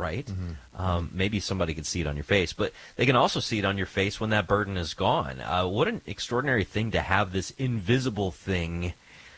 right? Mm-hmm. Maybe somebody could see it on your face, but they can also see it on your face when that burden is gone. What an extraordinary thing to have this invisible thing,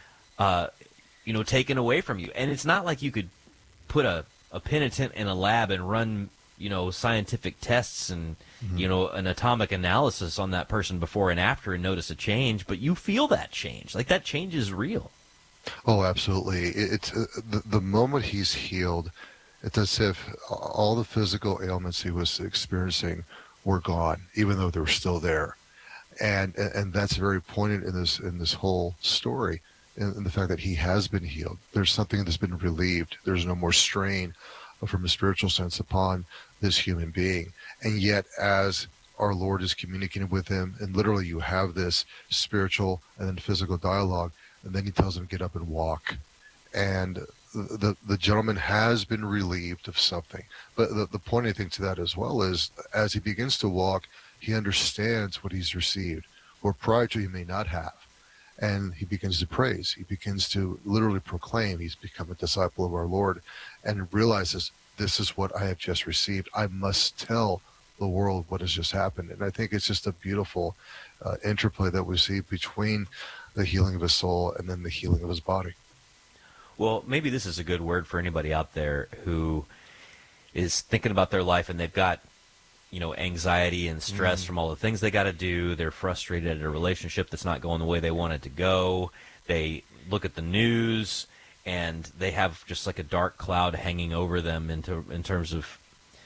taken away from you. And it's not like you could put a penitent in a lab and run, scientific tests and, an atomic analysis on that person before and after and notice a change, but you feel that change. Like, that change is real. Oh, absolutely. It's the moment he's healed, it's as if all the physical ailments he was experiencing were gone, even though they were still there. And that's very poignant in this whole story, in the fact that he has been healed. There's something that's been relieved. There's no more strain from a spiritual sense upon this human being. And yet, as our Lord is communicating with him, and literally you have this spiritual and then physical dialogue, and then he tells him, get up and walk. And the gentleman has been relieved of something. But the pointing thing to that as well is, as he begins to walk, he understands what he's received, or prior to he may not have. And he begins to praise. He begins to literally proclaim he's become a disciple of our Lord, and realizes, this is what I have just received. I must tell the world what has just happened. And I think it's just a beautiful interplay that we see between the healing of his soul and then the healing of his body. Well, maybe this is a good word for anybody out there who is thinking about their life and they've got, anxiety and stress from all the things they got to do. They're frustrated at a relationship that's not going the way they want it to go. They look at the news and they have just like a dark cloud hanging over them in terms of,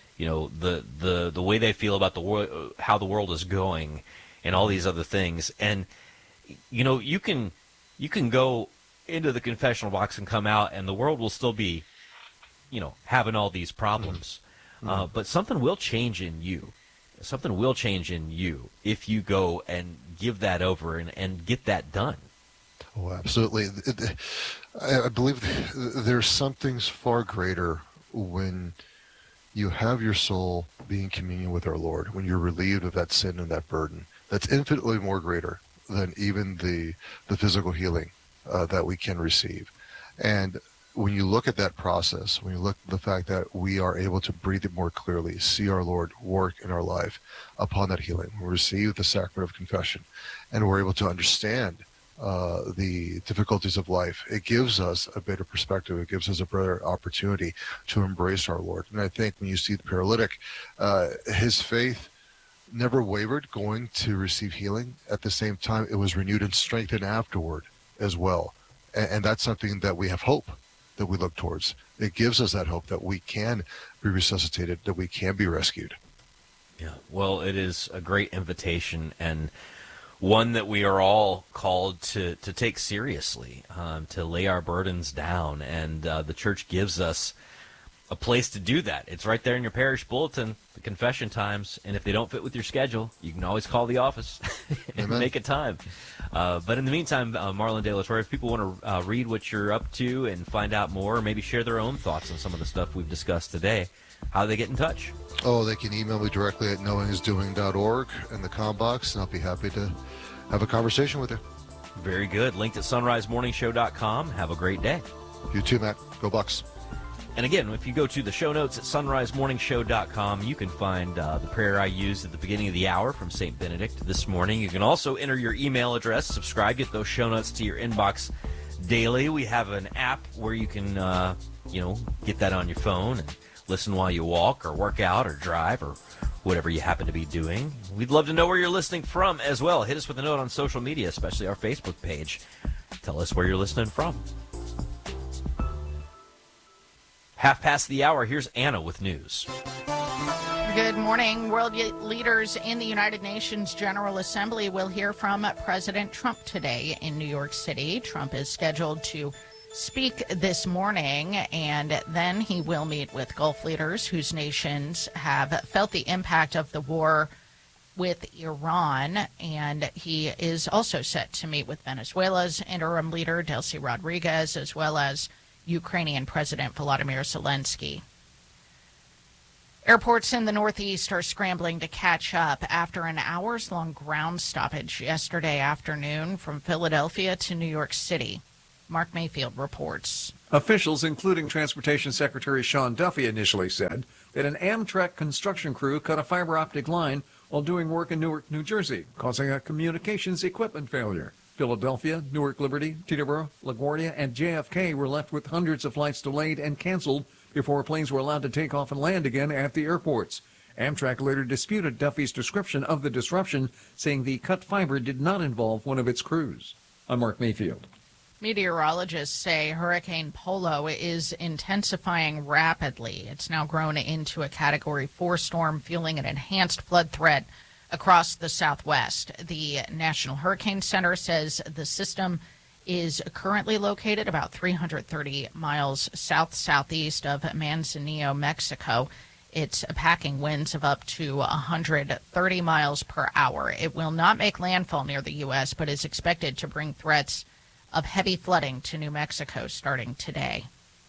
the way they feel about the world, how the world is going, and all these other things. And you can go into the confessional box and come out, and the world will still be, having all these problems. But something will change in you. Something will change in you if you go and give that over and get that done. Oh, absolutely. I believe there's something far greater when you have your soul be in communion with our Lord, when you're relieved of that sin and that burden. That's infinitely more greater than even the physical healing that we can receive. And when you look at that process, when you look at the fact that we are able to breathe it more clearly, see our Lord work in our life upon that healing, we receive the sacrament of confession, and we're able to understand the difficulties of life, it gives us a better perspective. It gives us a better opportunity to embrace our Lord. And I think when you see the paralytic, his faith never wavered going to receive healing. At the same time, it was renewed and strengthened afterward as well. And that's something that we have hope that we look towards. It gives us that hope that we can be resuscitated, that we can be rescued. Yeah, well, it is a great invitation, and one that we are all called to take seriously, to lay our burdens down. And the church gives us a place to do that. It's right there in your parish bulletin, the confession times. And if they don't fit with your schedule, you can always call the office and make a time. But in the meantime, Marlon De La Torre, if people want to read what you're up to and find out more, or maybe share their own thoughts on some of the stuff we've discussed today, how do they get in touch? Oh, they can email me directly at knowingisdoing.org in the com box, and I'll be happy to have a conversation with you. Very good. Linked at sunrisemorningshow.com. Have a great day. You too, Matt. Go Bucks. And again, if you go to the show notes at sunrisemorningshow.com, you can find the prayer I used at the beginning of the hour from St. Benedict this morning. You can also enter your email address, subscribe, get those show notes to your inbox daily. We have an app where you can, get that on your phone and listen while you walk or work out or drive or whatever you happen to be doing. We'd love to know where you're listening from as well. Hit us with a note on social media, especially our Facebook page. Tell us where you're listening from. 1:30. Here's Anna with news. Good morning. World leaders in the United Nations General Assembly will hear from President Trump today in New York City. Trump is scheduled to speak this morning, and then he will meet with Gulf leaders whose nations have felt the impact of the war with Iran. And he is also set to meet with Venezuela's interim leader, Delcy Rodriguez, as well as Ukrainian President Volodymyr Zelensky. Airports in the Northeast are scrambling to catch up after an hours-long ground stoppage yesterday afternoon from Philadelphia to New York City. Mark Mayfield reports. Officials, including Transportation Secretary Sean Duffy, initially said that an Amtrak construction crew cut a fiber optic line while doing work in Newark, New Jersey, causing a communications equipment failure. Philadelphia, Newark Liberty, Teterboro, LaGuardia, and JFK were left with hundreds of flights delayed and canceled before planes were allowed to take off and land again at the airports. Amtrak later disputed Duffy's description of the disruption, saying the cut fiber did not involve one of its crews. I'm Mark Mayfield. Meteorologists say Hurricane Polo is intensifying rapidly. It's now grown into a Category 4 storm, fueling an enhanced flood threat across the Southwest. The National Hurricane Center says the system is currently located about 330 miles south-southeast of Manzanillo, Mexico. It's packing winds of up to 130 miles per hour. It will not make landfall near the U.S., but is expected to bring threats of heavy flooding to New Mexico starting today.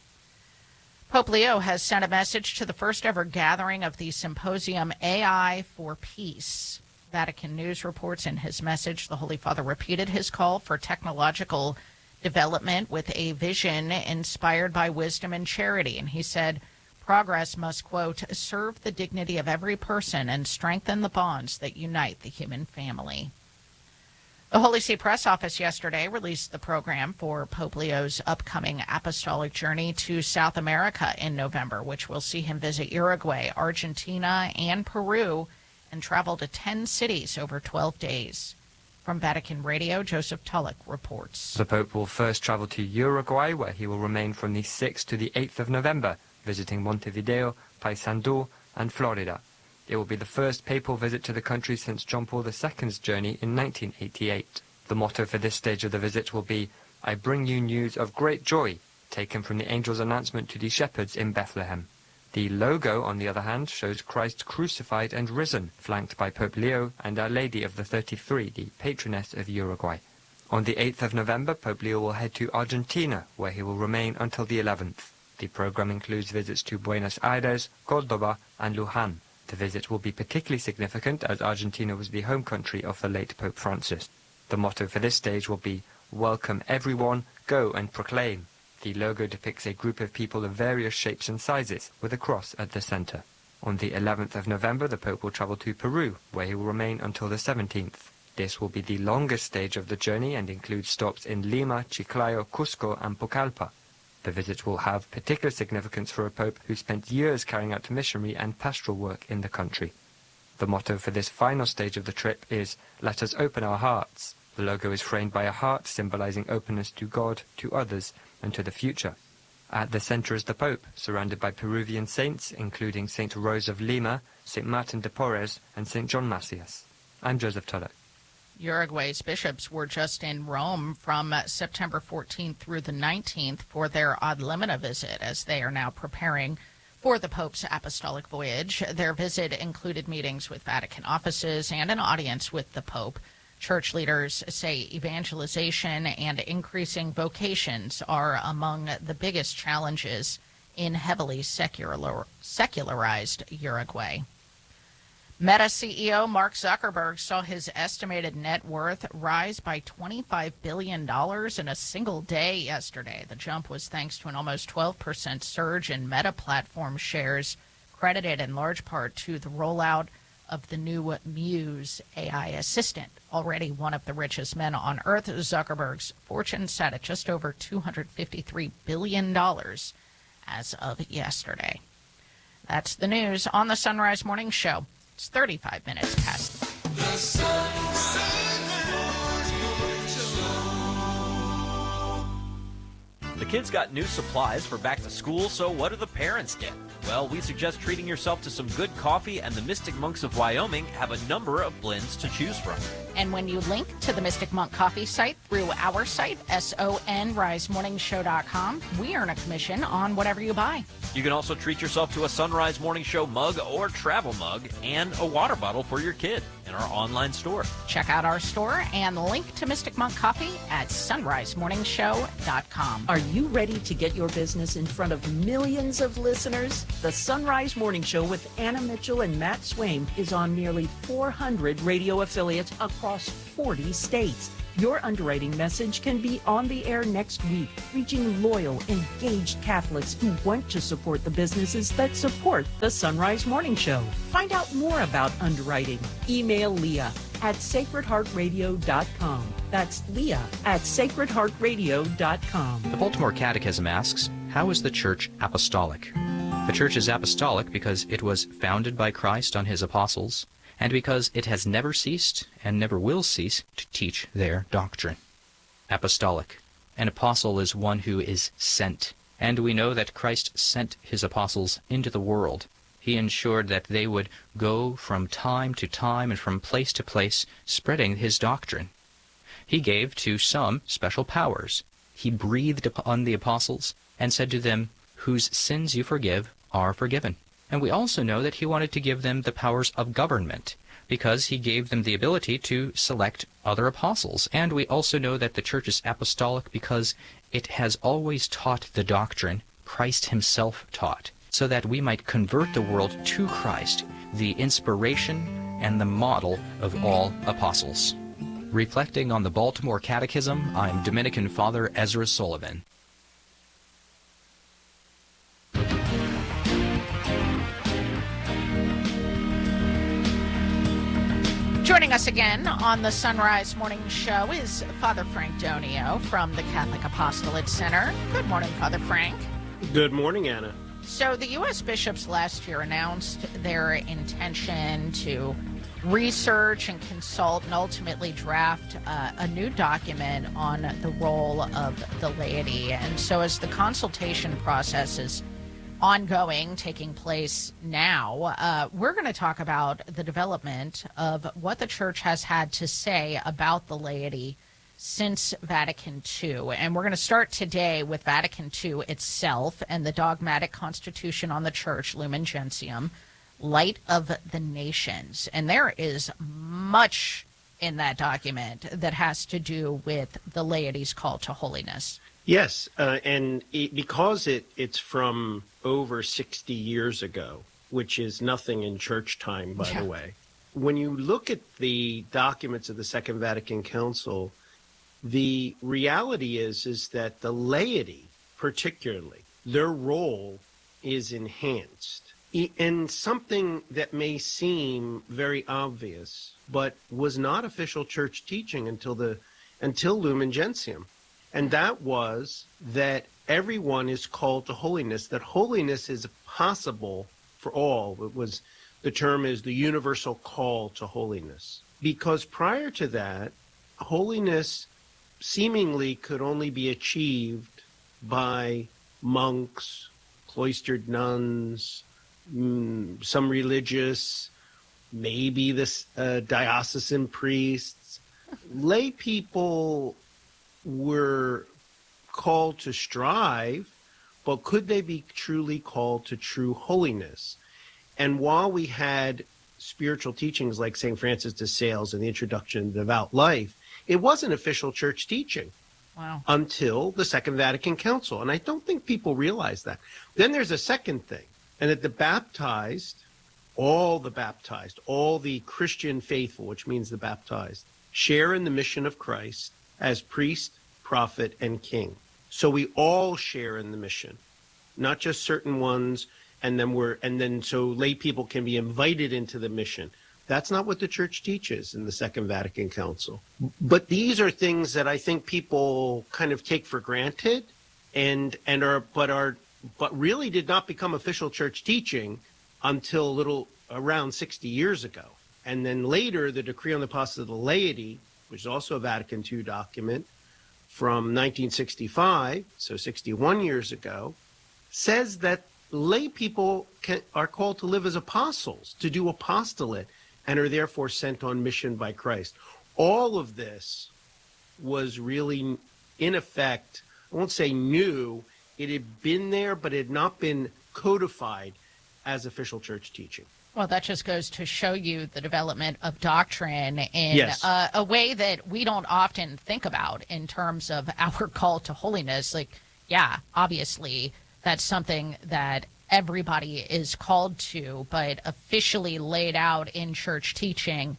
Pope Leo has sent a message to the first ever gathering of the symposium AI for Peace. Vatican News reports in his message the Holy Father repeated his call for technological development with a vision inspired by wisdom and charity. And he said, progress must, quote, serve the dignity of every person and strengthen the bonds that unite the human family. The Holy See Press Office yesterday released the program for Pope Leo's upcoming apostolic journey to South America in November, which will see him visit Uruguay, Argentina, and Peru, and travel to 10 cities over 12 days. From Vatican Radio, Joseph Tulloch reports. The Pope will first travel to Uruguay, where he will remain from the 6th to the 8th of November, visiting Montevideo, Paysandú, and Florida. It will be the first papal visit to the country since John Paul II's journey in 1988. The motto for this stage of the visit will be, I bring you news of great joy, taken from the angel's announcement to the shepherds in Bethlehem. The logo, on the other hand, shows Christ crucified and risen, flanked by Pope Leo and Our Lady of the 33, the patroness of Uruguay. On the 8th of November, Pope Leo will head to Argentina, where he will remain until the 11th. The program includes visits to Buenos Aires, Córdoba, and Luján. The visit will be particularly significant as Argentina was the home country of the late Pope Francis. The motto for this stage will be, Welcome everyone, go and proclaim. The logo depicts a group of people of various shapes and sizes, with a cross at the center. On the 11th of November, the Pope will travel to Peru, where he will remain until the 17th. This will be the longest stage of the journey and includes stops in Lima, Chiclayo, Cusco, and Pucallpa. The visit will have particular significance for a pope who spent years carrying out missionary and pastoral work in the country. The motto for this final stage of the trip is, Let us open our hearts. The logo is framed by a heart symbolizing openness to God, to others, and to the future. At the center is the Pope, surrounded by Peruvian saints, including St. Rose of Lima, St. Martin de Porres, and St. John Macias. I'm Joseph Tulloch. Uruguay's bishops were just in Rome from September 14th through the 19th for their Ad Limina visit, as they are now preparing for the Pope's apostolic voyage. Their visit included meetings with Vatican offices and an audience with the Pope. Church leaders say evangelization and increasing vocations are among the biggest challenges in heavily secularized Uruguay. Meta CEO Mark Zuckerberg saw his estimated net worth rise by $25 billion in a single day yesterday. The jump was thanks to an almost 12% surge in Meta platform shares, credited in large part to the rollout of the new Muse AI assistant. Already one of the richest men on earth, Zuckerberg's fortune sat at just over $253 billion as of yesterday. That's the news on the Sunrise Morning Show. It's 35 minutes past. The Sunrise Morning Show. The kids got new supplies for back to school, so what do the parents get? Well, we suggest treating yourself to some good coffee, and the Mystic Monks of Wyoming have a number of blends to choose from. And when you link to the Mystic Monk Coffee site through our site, sonrisemorningshow.com, we earn a commission on whatever you buy. You can also treat yourself to a Sunrise Morning Show mug or travel mug and a water bottle for your kid in our online store. Check out our store and link to Mystic Monk Coffee at sonrisemorningshow.com. Are you ready to get your business in front of millions of listeners? The Sunrise Morning Show with Anna Mitchell and Matt Swaim is on nearly 400 radio affiliates across 40 states. Your underwriting message can be on the air next week, reaching loyal, engaged Catholics who want to support the businesses that support the Sunrise Morning Show. Find out more about underwriting. Email Leah at sacredheartradio.com. That's Leah at sacredheartradio.com. The Baltimore Catechism asks, how is the Church apostolic? The Church is apostolic because it was founded by Christ on his apostles, and because it has never ceased and never will cease to teach their doctrine. Apostolic. An apostle is one who is sent, and we know that Christ sent his apostles into the world. He ensured that they would go from time to time and from place to place, spreading his doctrine. He gave to some special powers. He breathed upon the apostles and said to them, "Whose sins you forgive are forgiven." And we also know that he wanted to give them the powers of government, because he gave them the ability to select other apostles. And we also know that the Church is apostolic because it has always taught the doctrine Christ himself taught, so that we might convert the world to Christ, the inspiration and the model of all apostles. Reflecting on the Baltimore Catechism, I'm Dominican Father Ezra Sullivan. Joining us again on the Sunrise Morning Show is Father Frank Donio from the Catholic Apostolate Center. Good morning, Father Frank. Good morning, Anna. So the U.S. bishops last year announced their intention to research and consult and ultimately draft a new document on the role of the laity. And so as the consultation process is ongoing, taking place now, we're going to talk about the development of what the Church has had to say about the laity since Vatican II. And we're going to start today with Vatican II itself and the dogmatic constitution on the Church, Lumen Gentium, Light of the Nations. And there is much in that document that has to do with the laity's call to holiness. Yes, because it's from over 60 years ago, which is nothing in church time, by the way. When you look at the documents of the Second Vatican Council, the reality is that the laity, particularly, their role is enhanced. And something that may seem very obvious, but was not official church teaching until Lumen Gentium. And that was that everyone is called to holiness, that holiness is possible for all. The term is the universal call to holiness. Because prior to that, holiness seemingly could only be achieved by monks, cloistered nuns, some religious, maybe the diocesan priests. Lay people were called to strive, but could they be truly called to true holiness? And while we had spiritual teachings like St. Francis de Sales and the Introduction to Devout Life, it wasn't official church teaching until the Second Vatican Council. And I don't think people realize that. Then there's a second thing, and that all the Christian faithful, which means the baptized, share in the mission of Christ as priest, prophet, and king. So we all share in the mission, not just certain ones, so lay people can be invited into the mission. That's not what the church teaches in the Second Vatican Council. But these are things that I think people kind of take for granted but really did not become official church teaching until around 60 years ago. And then later, the Decree on the Apostolate of the Laity, which is also a Vatican II document from 1965, so 61 years ago, says that lay people are called to live as apostles, to do apostolate, and are therefore sent on mission by Christ. All of this was really, in effect, I won't say new, it had been there, but it had not been codified as official church teaching. Well, that just goes to show you the development of doctrine in a way that we don't often think about in terms of our call to holiness. Obviously, that's something that everybody is called to, but officially laid out in church teaching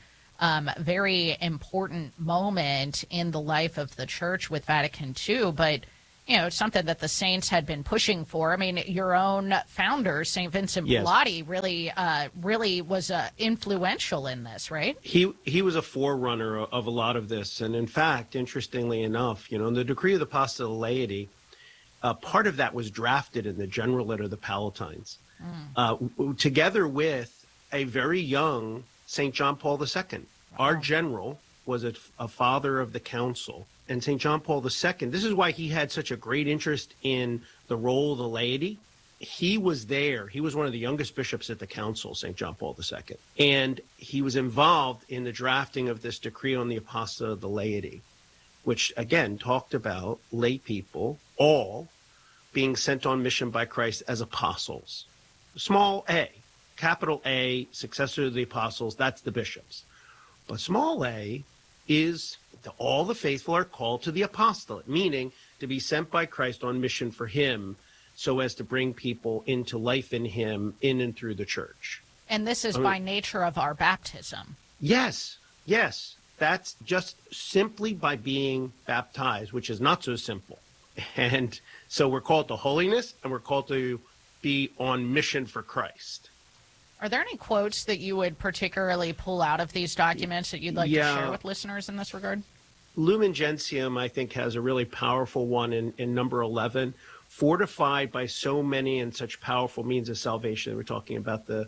very important moment in the life of the church with Vatican II, but it's something that the saints had been pushing for. I mean, your own founder, St. Vincent Bellotti, really was influential in this, right? He was a forerunner of a lot of this. And in fact, interestingly enough, in the Decree of the Apostolic Laity, part of that was drafted in the General Letter of the Palatines, together with a very young St. John Paul II. Our general was a father of the council. And St. John Paul II, this is why he had such a great interest in the role of the laity. He was there. He was one of the youngest bishops at the council, St. John Paul II. And he was involved in the drafting of this decree on the apostolate of the laity, which, again, talked about lay people, all being sent on mission by Christ as apostles. Small a, capital A, successor to the apostles, that's the bishops. But small a is all the faithful are called to the apostolate, meaning to be sent by Christ on mission for him so as to bring people into life in him, in and through the church. And this is by nature of our baptism. Yes. That's just simply by being baptized, which is not so simple. And so we're called to holiness, and we're called to be on mission for Christ. Are there any quotes that you would particularly pull out of these documents that you'd like to share with listeners in this regard? Lumen Gentium, I think, has a really powerful one in number 11. Fortified by so many and such powerful means of salvation. We're talking about the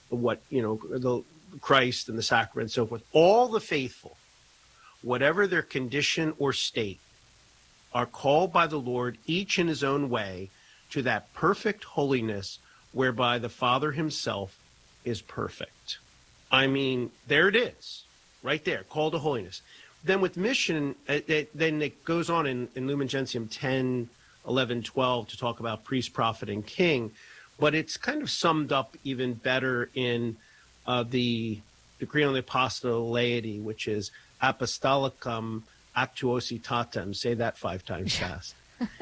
Christ and the sacrament and so forth. All the faithful, whatever their condition or state, are called by the Lord, each in his own way, to that perfect holiness whereby the Father himself is perfect. I mean, there it is, right there, call to holiness. Then with mission, then it goes on in Lumen Gentium 10, 11, 12 to talk about priest, prophet, and king, but it's kind of summed up even better in the Decree on the Apostolic Laity, which is Apostolicum Actuositatem. Say that 5 times fast.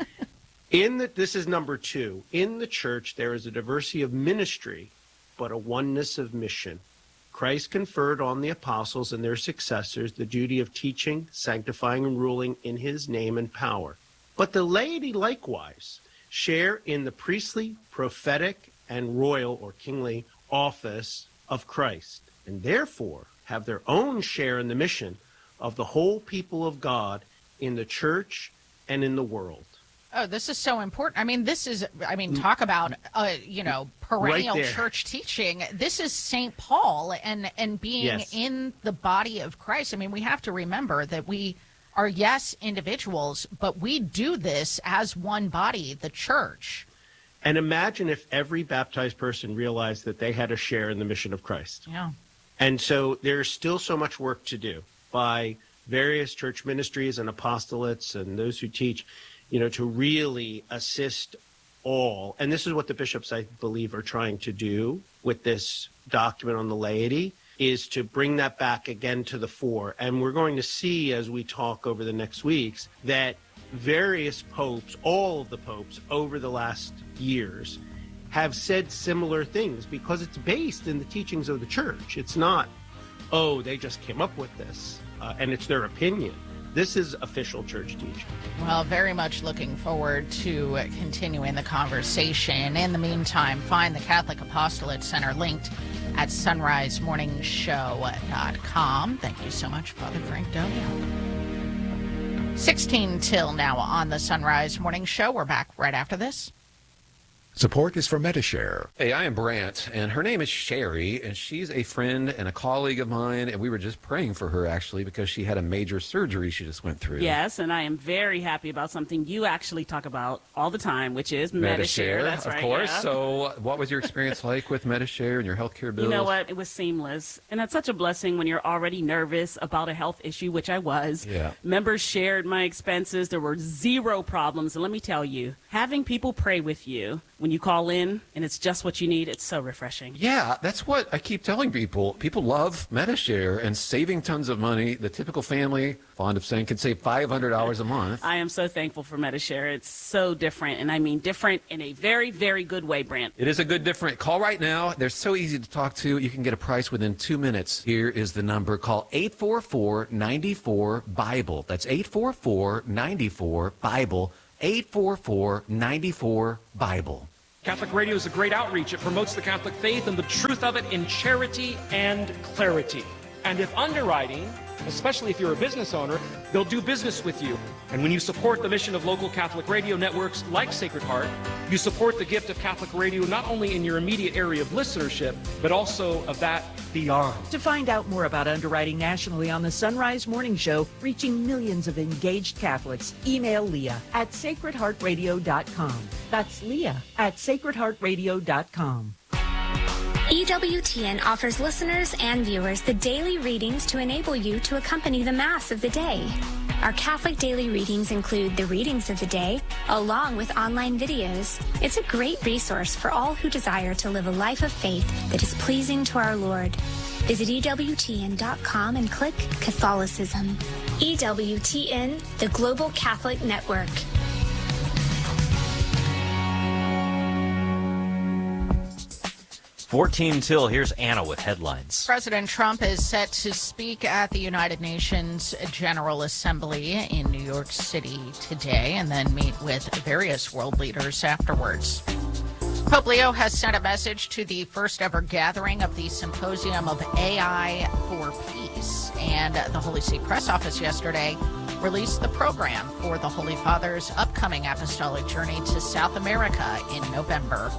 This is number 2. In the church, there is a diversity of ministry, but a oneness of mission. Christ conferred on the apostles and their successors the duty of teaching, sanctifying, and ruling in his name and power. But the laity likewise share in the priestly, prophetic, and royal or kingly office of Christ, and therefore have their own share in the mission of the whole people of God in the church and in the world. Oh, this is so important. I mean, talk about, perennial right church teaching. This is St. Paul and being in the body of Christ. I mean, we have to remember that we are, individuals, but we do this as one body, the church. And imagine if every baptized person realized that they had a share in the mission of Christ. Yeah. And so there's still so much work to do by various church ministries and apostolates and those who teach, to really assist all. And this is what the bishops, I believe, are trying to do with this document on the laity, is to bring that back again to the fore. And we're going to see as we talk over the next weeks that various popes, all of the popes over the last years, have said similar things because it's based in the teachings of the church. It's not, they just came up with this and it's their opinion. This is official church teaching. Well, very much looking forward to continuing the conversation. In the meantime, find the Catholic Apostolate Center linked at sunrisemorningshow.com. Thank you so much, Father Frank Donia. 16 till now on the Sunrise Morning Show. We're back right after this. Support is for Medi-Share. Hey, I am Brant, and her name is Sherry, and she's a friend and a colleague of mine, and we were just praying for her, actually, because she had a major surgery she just went through. Yes, and I am very happy about something you actually talk about all the time, which is Medi-Share. That's of right, course. yeah. So what was your experience like with Medi-Share and your healthcare bills? You know what? It was seamless, and it's such a blessing when you're already nervous about a health issue, which I was. Yeah. Members shared my expenses. There were zero problems, and let me tell you, having people pray with you when when you call in and it's just what you need, it's so refreshing. Yeah, that's what I keep telling people. People love MediShare and saving tons of money. The typical family, fond of saying, can save $500 a month. I am so thankful for MediShare. It's so different, and I mean different in a very, very good way, Brant. It is a good different. Call right now. They're so easy to talk to. You can get a price within 2 minutes. Here is the number. Call 844-94-BIBLE. That's 844-94-BIBLE. 844-94-BIBLE. Catholic Radio is a great outreach. It promotes the Catholic faith and the truth of it in charity and clarity. And if underwriting, especially if you're a business owner, they'll do business with you. And when you support the mission of local Catholic radio networks like Sacred Heart, you support the gift of Catholic radio not only in your immediate area of listenership, but also of that beyond. To find out more about underwriting nationally on the Sunrise Morning Show, reaching millions of engaged Catholics, email Leah at sacredheartradio.com. That's Leah at sacredheartradio.com. EWTN offers listeners and viewers the daily readings to enable you to accompany the Mass of the day. Our Catholic daily readings include the readings of the day, along with online videos. It's a great resource for all who desire to live a life of faith that is pleasing to our Lord. Visit EWTN.com and click Catholicism. EWTN, the Global Catholic Network. 14 till. Here's Anna with headlines. President Trump is set to speak at the United Nations General Assembly in New York City today and then meet with various world leaders afterwards. Pope Leo has sent a message to the first ever gathering of the Symposium of AI for Peace. And the Holy See Press Office yesterday released the program for the Holy Father's upcoming apostolic journey to South America in November.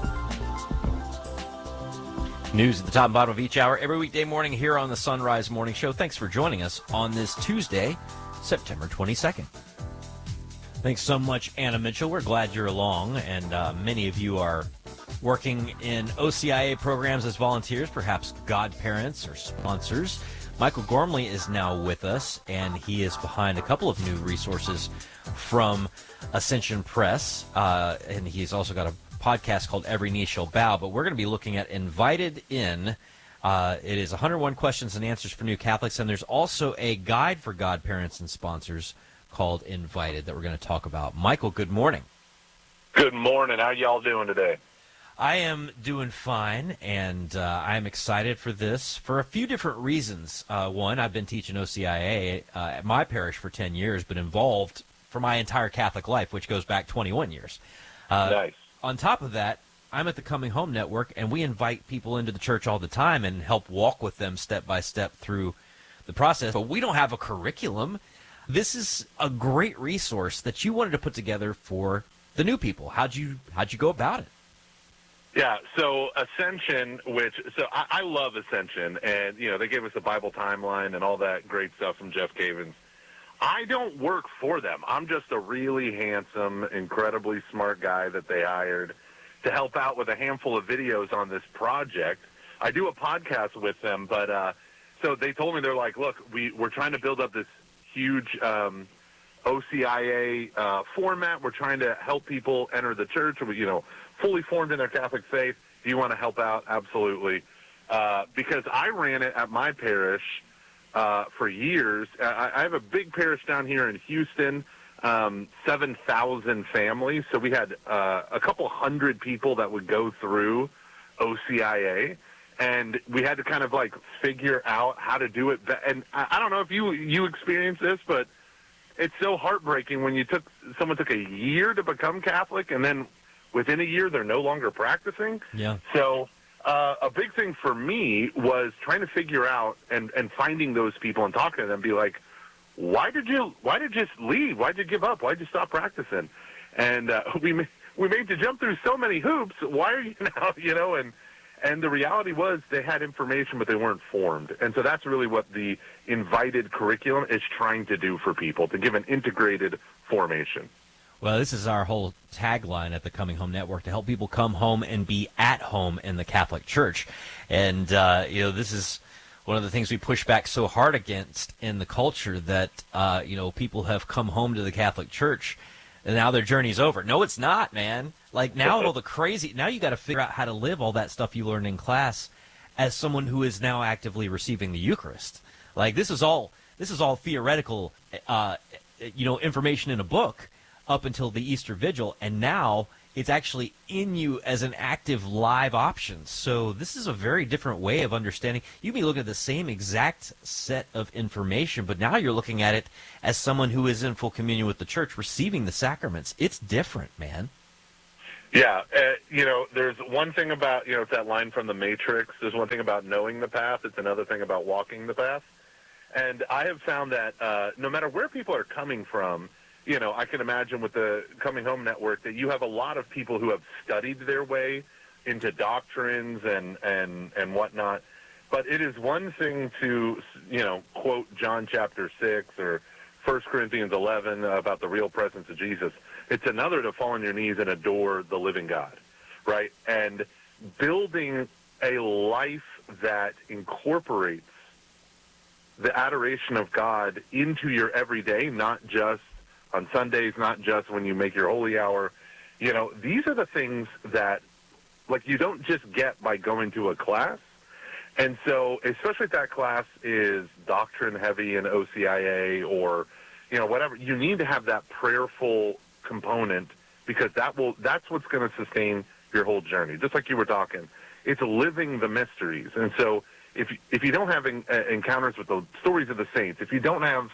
News at the top and bottom of each hour every weekday morning here on the Sunrise Morning Show. Thanks for joining us on this Tuesday, September 22nd. Thanks so much, Anna Mitchell. We're glad you're along, and many of you are working in OCIA programs as volunteers, perhaps godparents or sponsors. Michael Gormley is now with us, and he is behind a couple of new resources from Ascension Press, and he's also got a podcast called Every Knee Shall Bow, but we're going to be looking at Invited In. It is 101 questions and answers for new Catholics, and there's also a guide for godparents and sponsors called Invited that we're going to talk about. Michael, good morning. Good morning. How y'all doing today? I am doing fine, and I'm excited for this for a few different reasons. One, I've been teaching OCIA at my parish for 10 years, but involved for my entire Catholic life, which goes back 21 years. Nice. On top of that, I'm at the Coming Home Network, and we invite people into the church all the time and help walk with them step by step through the process. But we don't have a curriculum. This is a great resource that you wanted to put together for the new people. How'd you go about it? Yeah, so Ascension, I love Ascension, and they gave us a Bible timeline and all that great stuff from Jeff Cavins. I don't work for them. I'm just a really handsome, incredibly smart guy that they hired to help out with a handful of videos on this project. I do a podcast with them, but so they told me, they're like, look, we're trying to build up this huge OCIA format. We're trying to help people enter the church, fully formed in their Catholic faith. Do you want to help out? Absolutely. Because I ran it at my parish for years. I have a big parish down here in Houston, 7,000 families. So we had a couple hundred people that would go through OCIA, and we had to kind of figure out how to do it. And I don't know if you experienced this, but it's so heartbreaking when someone took a year to become Catholic, and then within a year they're no longer practicing. Yeah. So a big thing for me was trying to figure out and finding those people and talking to them, be like, why did you leave? Why did you give up? Why did you stop practicing? And we made you jump through so many hoops. Why are you now, and the reality was they had information, but they weren't formed. And so that's really what the Invited curriculum is trying to do for people, to give an integrated formation. Well, this is our whole tagline at the Coming Home Network, to help people come home and be at home in the Catholic Church. And, this is one of the things we push back so hard against in the culture, that, people have come home to the Catholic Church and now their journey's over. No, it's not, man. Like, now all the crazy, now you got to figure out how to live all that stuff you learned in class as someone who is now actively receiving the Eucharist. Like, this is all theoretical, information in a book up until the Easter Vigil, and now it's actually in you as an active live option. So this is a very different way of understanding. You'd be looking at the same exact set of information, but now you're looking at it as someone who is in full communion with the church, receiving the sacraments. It's different, man. Yeah, there's one thing about, it's that line from The Matrix. There's one thing about knowing the path. It's another thing about walking the path. And I have found that no matter where people are coming from, I can imagine with the Coming Home Network that you have a lot of people who have studied their way into doctrines and whatnot. But it is one thing to, quote John chapter 6 or 1 Corinthians 11 about the real presence of Jesus. It's another to fall on your knees and adore the living God, right? And building a life that incorporates the adoration of God into your everyday, not just on Sundays, not just when you make your holy hour. These are the things that, like, you don't just get by going to a class. And so, especially if that class is doctrine heavy in OCIA or, whatever, you need to have that prayerful component, because that's what's going to sustain your whole journey. Just like you were talking, it's living the mysteries. And so, if you don't have encounters with the stories of the saints, if you don't have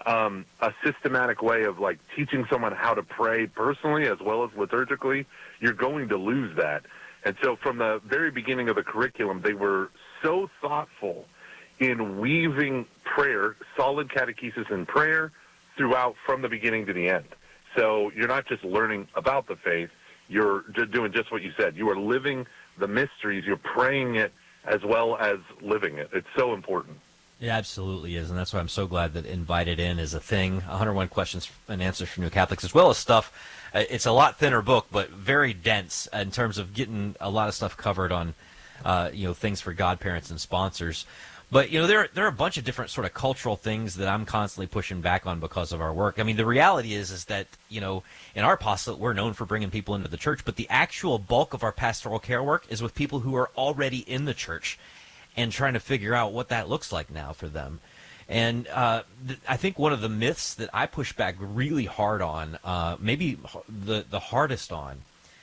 a systematic way of, like, teaching someone how to pray personally as well as liturgically, you're going to lose that. And so from the very beginning of the curriculum, they were so thoughtful in weaving prayer, solid catechesis and prayer throughout from the beginning to the end. So you're not just learning about the faith, you're doing just what you said. You are living the mysteries, you're praying it as well as living it. It's so important. It absolutely is, and that's why I'm so glad that Invited In is a thing. 101 questions and answers for new Catholics, as well as stuff. It's a lot thinner book, but very dense in terms of getting a lot of stuff covered on, things for godparents and sponsors. But, there are a bunch of different sort of cultural things that I'm constantly pushing back on because of our work. I mean, the reality is that, in our apostolate, we're known for bringing people into the church, but the actual bulk of our pastoral care work is with people who are already in the church and trying to figure out what that looks like now for them. And I think one of the myths that I push back really hard on, maybe the hardest on,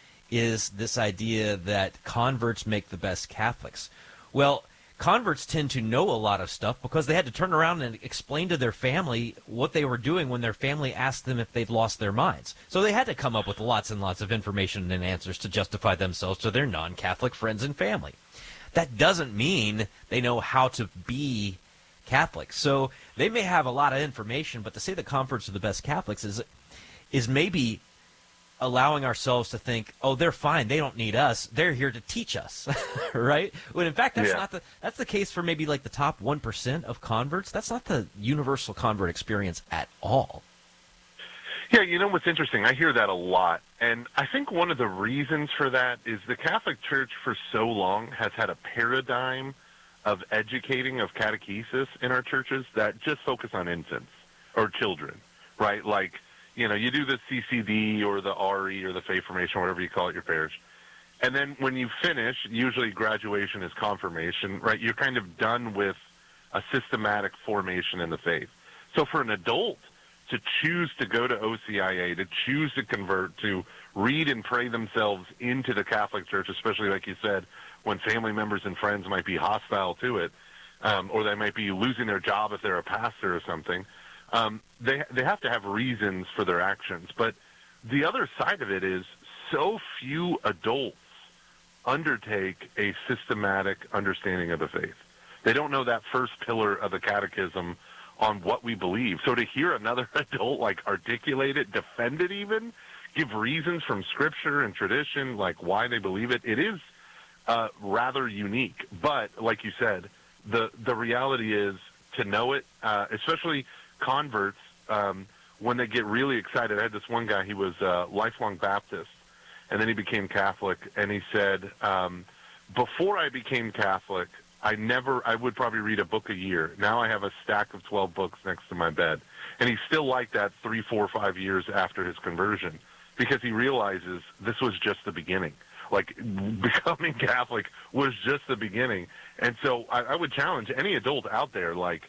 is this idea that converts make the best Catholics. Well, converts tend to know a lot of stuff because they had to turn around and explain to their family what they were doing when their family asked them if they'd lost their minds. So they had to come up with lots and lots of information and answers to justify themselves to their non-Catholic friends and family. That doesn't mean they know how to be Catholic. So they may have a lot of information, but to say the converts are the best Catholics is maybe allowing ourselves to think, oh, they're fine, they don't need us, they're here to teach us, right? When in fact that's the case for maybe like the top 1% of converts. That's not the universal convert experience at all. Yeah, what's interesting, I hear that a lot, and I think one of the reasons for that is the Catholic Church for so long has had a paradigm of educating, of catechesis in our churches that just focus on infants or children, right? Like, you do the CCD or the RE or the faith formation, or whatever you call it, your parish, and then when you finish, usually graduation is confirmation, right? You're kind of done with a systematic formation in the faith. So for an adult to choose to go to OCIA, to choose to convert, to read and pray themselves into the Catholic Church, especially like you said, when family members and friends might be hostile to it, or they might be losing their job if they're a pastor or something, they have to have reasons for their actions. But the other side of it is so few adults undertake a systematic understanding of the faith. They don't know that first pillar of the catechism on what we believe. So to hear another adult like articulate it, defend it even, give reasons from scripture and tradition like why they believe it, it is rather unique. But like you said, the reality is to know it, especially converts, when they get really excited. I had this one guy, he was a lifelong Baptist, and then he became Catholic, and he said, before I became Catholic, I would probably read a book a year. Now I have a stack of 12 books next to my bed. And he's still like that 3, 4, 5 years after his conversion because he realizes this was just the beginning. Like, becoming Catholic was just the beginning. And so I would challenge any adult out there, like,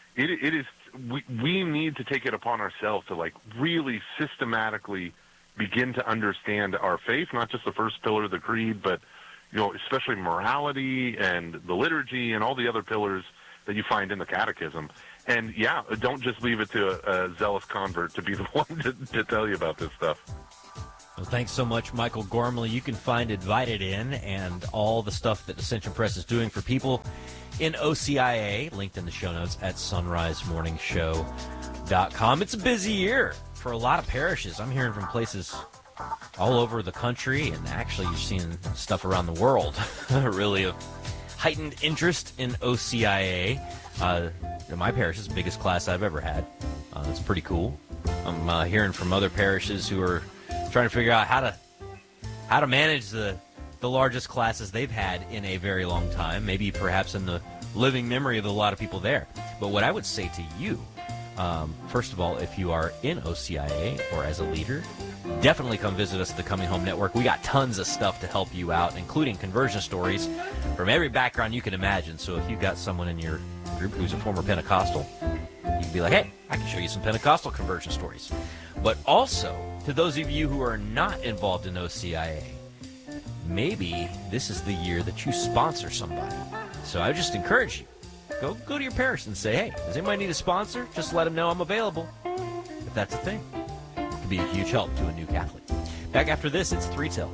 we need to take it upon ourselves to, like, really systematically begin to understand our faith, not just the first pillar of the creed, but, you know, especially morality and the liturgy and all the other pillars that you find in the catechism. And, yeah, don't just leave it to a zealous convert to be the one to tell you about this stuff. Well, thanks so much, Michael Gormley. You can find Invited In and all the stuff that Ascension Press is doing for people in OCIA, linked in the show notes at sunrisemorningshow.com. It's a busy year for a lot of parishes. I'm hearing from places all over the country, and actually you're seeing stuff around the world, really, of heightened interest in OCIA. My parish is the biggest class I've ever had. It's pretty cool. I'm hearing from other parishes who are trying to figure out how to manage the largest classes they've had in a very long time, maybe perhaps in the living memory of a lot of people there. But what I would say to you, first of all, if you are in OCIA or as a leader, definitely come visit us at the Coming Home Network. We got tons of stuff to help you out, including conversion stories from every background you can imagine. So if you've got someone in your group who's a former Pentecostal, you can be like, hey, I can show you some Pentecostal conversion stories. But also, to those of you who are not involved in OCIA, maybe this is the year that you sponsor somebody. So I just encourage you, go to your parish and say, hey, does anybody need a sponsor? Just let them know I'm available, if that's a thing. It could be a huge help to a new Catholic. Back after this, it's 3 Till.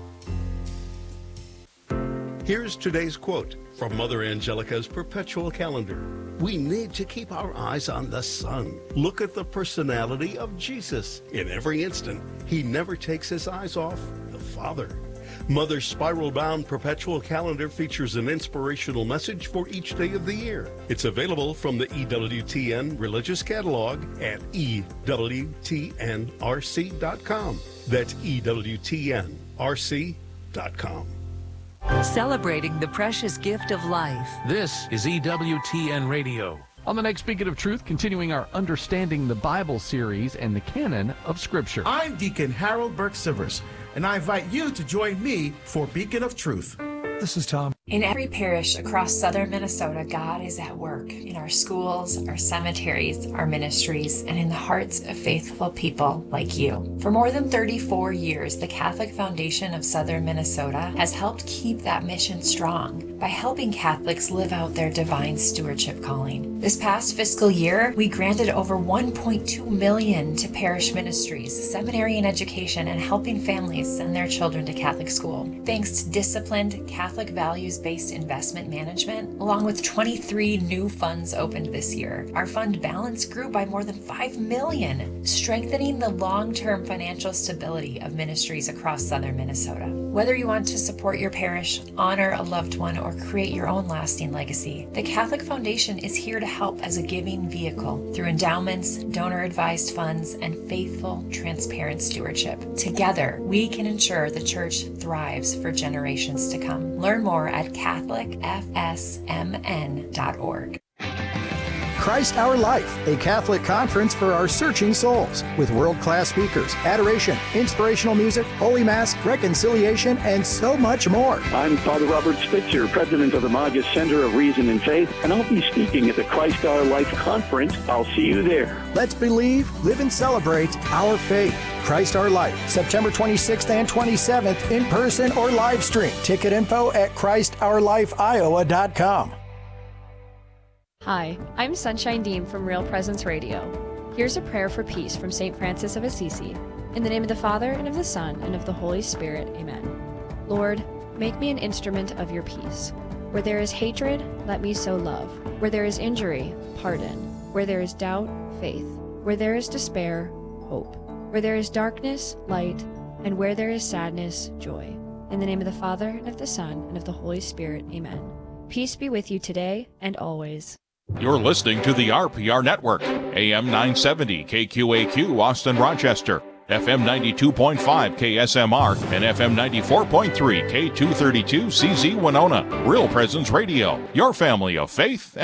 Here's today's quote from Mother Angelica's Perpetual Calendar. We need to keep our eyes on the sun. Look at the personality of Jesus. In every instant, he never takes his eyes off the Father. Mother's spiral-bound Perpetual Calendar features an inspirational message for each day of the year. It's available from the EWTN Religious Catalog at EWTNRC.com. That's EWTNRC.com. Celebrating the precious gift of life. This is EWTN Radio. On the next Beacon of Truth, continuing our Understanding the Bible series and the canon of Scripture. I'm Deacon Harold Burke-Sivers, and I invite you to join me for Beacon of Truth. This is Tom. In every parish across southern Minnesota, God is at work in our schools, our cemeteries, our ministries, and in the hearts of faithful people like you. For more than 34 years, the Catholic Foundation of Southern Minnesota has helped keep that mission strong by helping Catholics live out their divine stewardship calling. This past fiscal year, we granted over $1.2 million to parish ministries, seminary and education, and helping families send their children to Catholic school. Thanks to disciplined Catholic values-based investment management, along with 23 new funds opened this year, our fund balance grew by more than $5 million, strengthening the long-term financial stability of ministries across southern Minnesota. Whether you want to support your parish, honor a loved one, or create your own lasting legacy, the Catholic Foundation is here to help as a giving vehicle through endowments, donor-advised funds, and faithful, transparent stewardship. Together, we can ensure the Church thrives for generations to come. Learn more at CatholicFSMN.org. Christ Our Life, a Catholic conference for our searching souls, with world-class speakers, adoration, inspirational music, Holy Mass, reconciliation, and so much more. I'm Father Robert Spitzer, president of the Magus Center of Reason and Faith, and I'll be speaking at the Christ Our Life conference. I'll see you there. Let's believe, live, and celebrate our faith. Christ Our Life, September 26th and 27th, in person or live stream. Ticket info at ChristOurLifeIowa.com. Hi, I'm Sunshine Dean from Real Presence Radio. Here's a prayer for peace from St. Francis of Assisi. In the name of the Father, and of the Son, and of the Holy Spirit, amen. Lord, make me an instrument of your peace. Where there is hatred, let me sow love. Where there is injury, pardon. Where there is doubt, faith. Where there is despair, hope. Where there is darkness, light. And where there is sadness, joy. In the name of the Father, and of the Son, and of the Holy Spirit, amen. Peace be with you today and always. You're listening to the RPR Network, AM 970 KQAQ, Austin, Rochester, FM 92.5 KSMR and FM 94.3 K232 CZ Winona. Real Presence Radio, your family of faith